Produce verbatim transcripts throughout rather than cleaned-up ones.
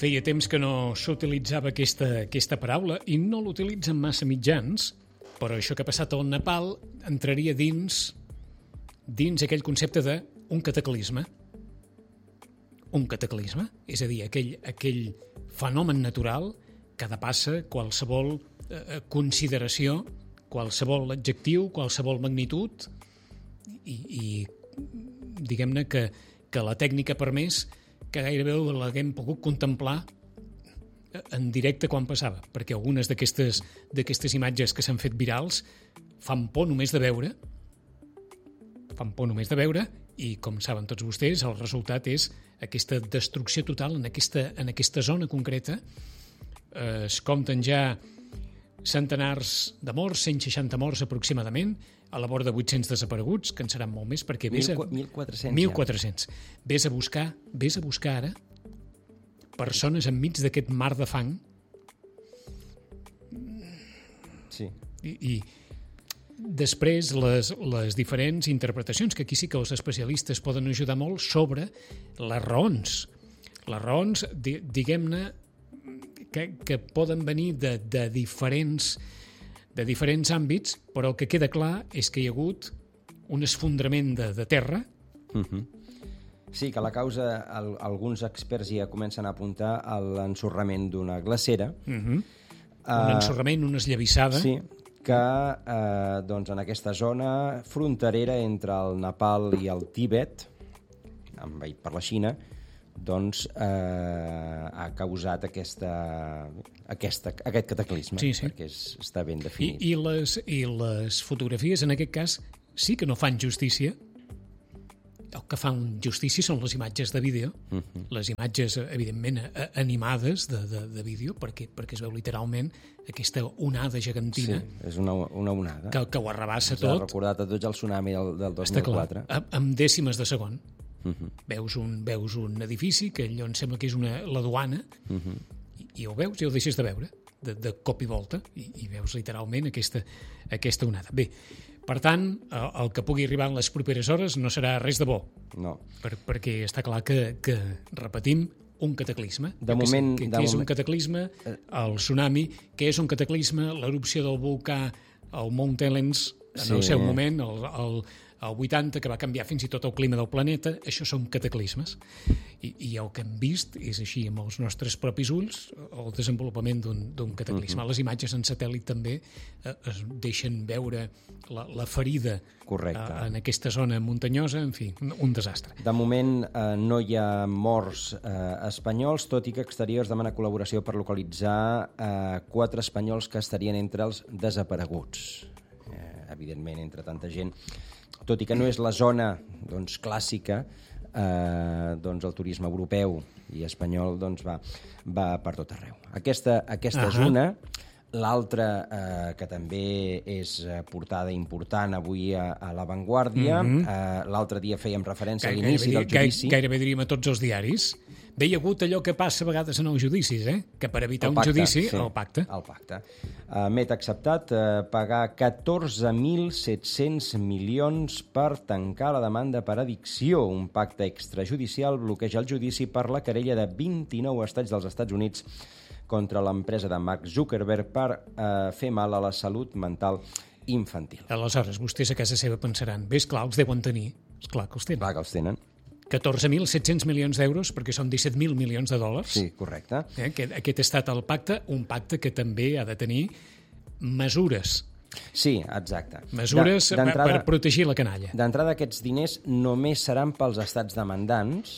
Feia temps que no s'utilitzava aquesta, aquesta paraula i no l'utilitzen massa mitjans, però això que ha passat al Nepal entraria dins dins aquell concepte d'un cataclisme. Un cataclisme, és a dir, aquell, aquell fenomen natural que depassa qualsevol eh, consideració, qualsevol adjectiu, qualsevol magnitud i, i diguem-ne que, que la tècnica ha permès que gairebé l'haguem pogut contemplar en directe quan passava, perquè algunes d'aquestes d'aquestes imatges que s'han fet virals fan por només de veure, fan por només de veure, i com saben tots vostès, el resultat és aquesta destrucció total en aquesta, en aquesta zona concreta. Eh, es compten ja centenars de morts, cent seixanta morts aproximadament, a la vora de vuit-cents desapareguts, que en seran molt més, perquè vés a... mil quatre-cents. mil quatre-cents. Vés a buscar, vés a buscar ara persones enmig d'aquest mar de fang. Sí. I, i després les, les diferents interpretacions, que aquí sí que els especialistes poden ajudar molt, sobre les raons. Les raons, di, diguem-ne, que, que poden venir de, de diferents... de diferents àmbits, però el que queda clar és que hi ha hagut un esfondrament de, de terra. Uh-huh. Sí, que la causa, el, alguns experts ja comencen a apuntar a l'ensorrament d'una glacera. Uh-huh. Uh, un ensorrament, una esllavissada. Sí, que eh, doncs en aquesta zona fronterera entre el Nepal i el Tibet, envaït per la Xina, doncs eh, ha causat aquesta, aquesta, aquest cataclisme, sí, sí. perquè és, està ben definit. I, i, les, I les fotografies, en aquest cas, sí que no fan justícia. El que fan justícia són les imatges de vídeo, uh-huh. les imatges, evidentment, animades de, de, de vídeo, perquè, perquè es veu literalment aquesta onada gegantina. Sí, és una, una onada. Que, que ho arrabassa Ens tot. ha recordat a tots el tsunami del, del dos mil quatre. Està clar, amb dècimes de segon. Uh-huh. Veus, un, veus un edifici que allò em sembla que és una, la duana, uh-huh. i, i ho veus i ho deixes de veure, de, de cop i volta, i, i veus literalment aquesta, aquesta onada. Bé, per tant, el, el que pugui arribar en les properes hores no serà res de bo, no. per, perquè està clar que, que repetim, un cataclisme. De moment, que, que, de que és moment... un cataclisme, el tsunami, que és un cataclisme, l'erupció del volcà, el Mount Helens, en sí. el seu moment, el, el, el vuitanta, que va canviar fins i tot el clima del planeta, això són cataclismes. I, i el que hem vist és així, amb els nostres propis ulls, el desenvolupament d'un cataclisme. Uh-huh. Les imatges en satèl·lit també eh, es deixen veure la, la ferida eh, en aquesta zona muntanyosa, en fi, un, un desastre. De moment eh, no hi ha morts eh, espanyols, tot i que Exteriors demana col·laboració per localitzar eh, quatre espanyols que estarien entre els desapareguts. Eh, evidentment, entre tanta gent, tot i que no és la zona doncs, clàssica, eh, doncs el turisme europeu i espanyol doncs, va, va per tot arreu. Aquesta, aquesta uh-huh. és una. L'altra, eh, que també és portada important avui a, a La Vanguardia, uh-huh. eh, l'altre dia fèiem referència a l'inici del judici. Gairebé diríem a tots els diaris. Bé, hi ha hagut allò que passa a vegades en els judicis, eh? Que per evitar el un pacte, judici, sí, el pacte. El pacte. Uh, Met ha acceptat uh, pagar catorze mil set-cents milions per tancar la demanda per addicció. Un pacte extrajudicial bloqueja el judici per la querella de vint-i-nou estats dels Estats Units contra l'empresa de Mark Zuckerberg per uh, fer mal a la salut mental infantil. Aleshores, vostès a casa seva pensaran, bé, esclar, els deuen tenir. Esclar que els tenen. Clar que els tenen. catorze mil set-cents milions d'euros, perquè són disset mil milions de dòlars. Sí, correcte. Eh? Aquest, aquest ha estat el pacte, un pacte que també ha de tenir mesures. Sí, exacte. Mesures de, per protegir la canalla. D'entrada, aquests diners només seran pels estats demandants,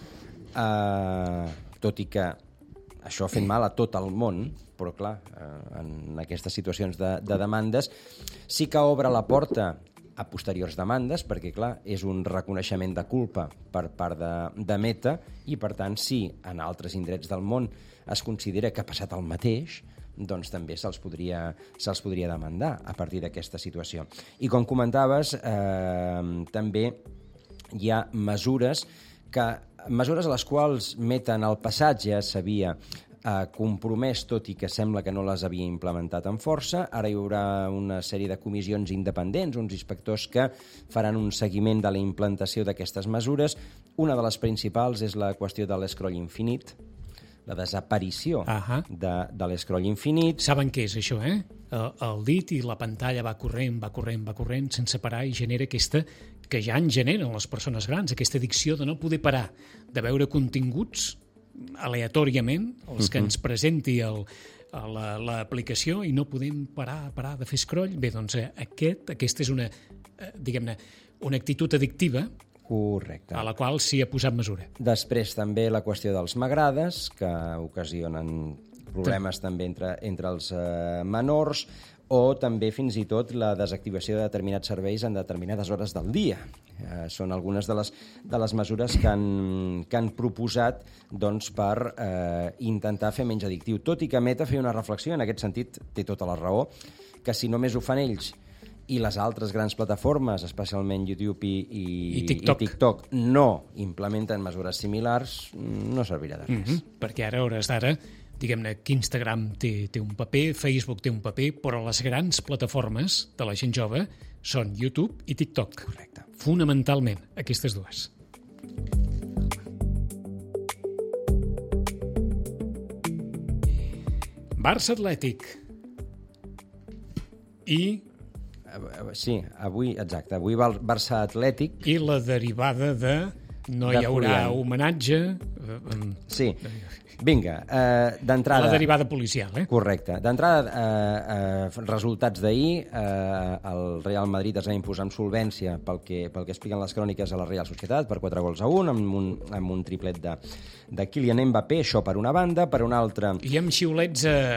eh, tot i que això ha fet mal a tot el món, però clar, eh, en aquestes situacions de, de demandes sí que obre la porta a posteriors demandes, perquè, clar, és un reconeixement de culpa per part de, de Meta i, per tant, si en altres indrets del món es considera que ha passat el mateix, doncs també se'ls podria, se'ls podria demandar a partir d'aquesta situació. I, com comentaves, eh, també hi ha mesures que mesures a les quals Meta en el passat ja s'havia eh, compromès, tot i que sembla que no les havia implementat amb força. Ara hi haurà una sèrie de comissions independents, uns inspectors que faran un seguiment de la implantació d'aquestes mesures. Una de les principals és la qüestió de l'escroll infinit, la desaparició Ahà. de, de l'escroll infinit. Saben què és això, eh? El, el dit i la pantalla va corrent, va corrent, va corrent, sense parar, i genera aquesta, que ja en generen les persones grans, aquesta addicció de no poder parar, de veure continguts aleatòriament, els que ens presenti el, l'aplicació, i no podem parar, parar de fer scroll. Bé, doncs eh, aquest, aquesta és una, eh, diguem-ne, una actitud addictiva. Correcte. A la qual s'hi ha posat mesura. Després també la qüestió dels m'agrades, que ocasionen problemes també entre, entre els eh, menors, o també fins i tot la desactivació de determinats serveis en determinades hores del dia. Eh, són algunes de les, de les mesures que han, que han proposat doncs, per eh, intentar fer menys addictiu. Tot i que Meta feia una reflexió, en aquest sentit té tota la raó, que si només ho fan ells i les altres grans plataformes, especialment YouTube i, i, I, TikTok. i TikTok, no implementen mesures similars, no servirà de res. Mm-hmm. Perquè ara, a hores d'ara, diguem-ne que Instagram té, té un paper, Facebook té un paper, però les grans plataformes de la gent jove són YouTube i TikTok. Correcte. Fonamentalment, aquestes dues. Barça Atlètic. I... Sí, avui, exacte, avui Barça Atlètic. I la derivada de no de hi haurà Julián. homenatge. Sí, vinga, eh, d'entrada... La derivada policial, eh? Correcte. D'entrada, eh, eh, resultats d'ahir, eh, el Real Madrid es va imposar amb solvència pel que, pel que expliquen les cròniques a la Real Societat, per quatre gols a un, amb un, amb un triplet de, de Kylian Mbappé, això per una banda, per una altra... I amb xiulets a...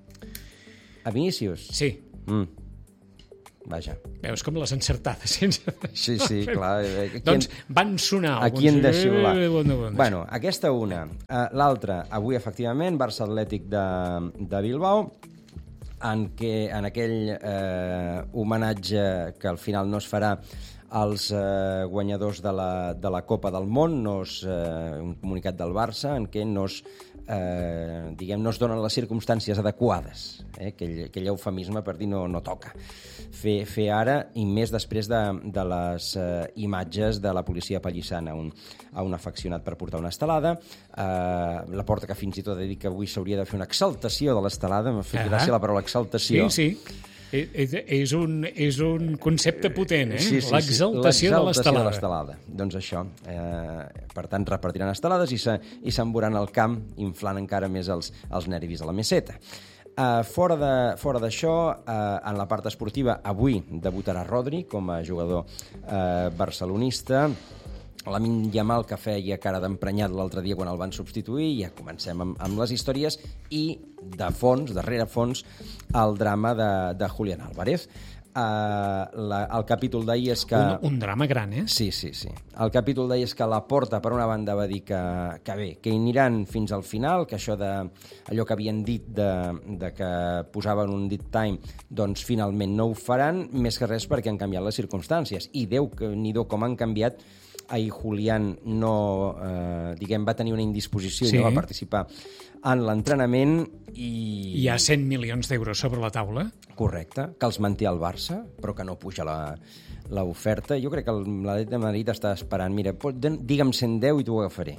A Vinícius? Sí. Mm. Vaja. Veus com les encertades. Sense... Sí, sí, clar. Aquí doncs van sonar. Aquí hem de xiular. Bueno, bueno, bueno, aquesta una. Uh, L'altra, avui, efectivament, Barça Atlètic de, de Bilbao, en, què, en aquell eh, homenatge que al final no es farà als eh, guanyadors de la, de la Copa del Món, no és eh, un comunicat del Barça en què no es, eh, diguem, no es donen les circumstàncies adequades, eh, aquell, aquell eufemisme per dir no, no toca fer, fer ara, i més després de, de les eh, imatges de la policia pallissant a un, a un afeccionat per portar una estelada. Eh, la porta que fins i tot ha dit que avui s'hauria de fer una exaltació de l'estelada, m'ha fet gràcia la paraula exaltació. Sí, sí. És un, és un concepte potent, eh? Sí, sí, l'exaltació sí. de l'estelada. de l'estelada. Doncs això. Eh, per tant, repartiran estelades i s'embouran al camp, inflant encara més els, els nervis a la meseta. Uh, fora de, fora d'això, uh, en la part esportiva, avui debutarà Rodri com a jugador uh, barcelonista. Lamine Yamal, que feia cara d'emprenyat l'altre dia quan el van substituir. Ja comencem amb, amb les històries, i de fons, darrere fons, el drama de, de Julián Álvarez. Uh, la, el capítol d'ahir és que... Un, un drama gran, eh? Sí, sí, sí. El capítol d'ahir és que Laporta, per una banda, va dir que, que bé, que hi aniran fins al final, que això de allò que havien dit de, de que posaven un dead time, doncs finalment no ho faran, més que res perquè han canviat les circumstàncies. I Déu que ni do com han canviat. Ahir Julián no, eh, diguem, va tenir una indisposició, sí, i no va participar en l'entrenament. I... Hi ha cent milions d'euros sobre la taula. Correcte, que els manté el Barça, però que no puja l'oferta. Jo crec que l'Atlètic de Madrid està esperant, mira, digue'm cent deu i t'ho agafaré.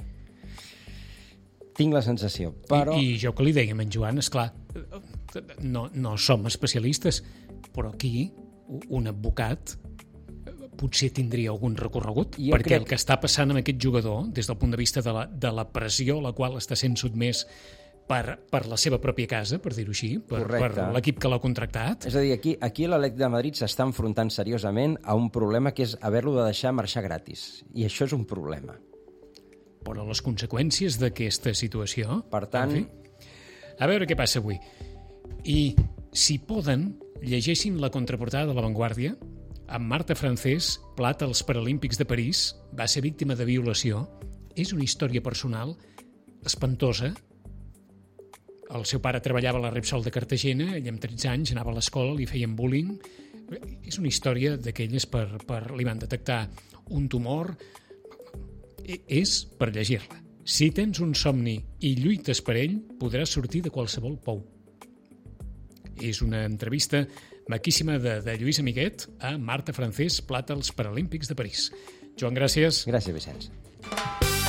Tinc la sensació, però... I, i jo que li dèiem en Joan, esclar, no, no som especialistes, però aquí un advocat potser tindria algun recorregut, jo perquè crec... el que està passant amb aquest jugador, des del punt de vista de la, de la pressió a la qual està sent sotmès per, per la seva pròpia casa, per dir-ho així, per, per l'equip que l'ha contractat. És a dir, aquí, aquí l'Atlètic de Madrid s'està enfrontant seriosament a un problema que és haver-lo de deixar marxar gratis. I això és un problema. Però les conseqüències d'aquesta situació... Per tant... En fi, a veure què passa avui. I, si poden, llegeixin la contraportada de La Vanguardia. Amb Marta Francés, plata als Paralímpics de París, va ser víctima de violació. És una història personal espantosa. El seu pare treballava a la Repsol de Cartagena, ell amb tretze anys anava a l'escola, li feien bullying. És una història d'aquelles per, per... li van detectar un tumor. És per llegir-la. Si tens un somni i lluites per ell, podràs sortir de qualsevol pou. És una entrevista maquíssima de, de Lluís Amiguet a Marta Francés, plata als Paralímpics de París. Joan, gràcies. Gràcies, Vicenç.